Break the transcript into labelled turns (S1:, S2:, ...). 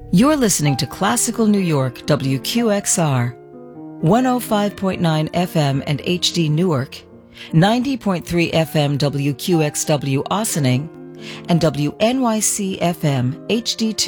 S1: You're listening to Classical New York WQXR, 105.9 FM and HD Newark, 90.3 FM WQXW Ossining, and WNYC FM HD2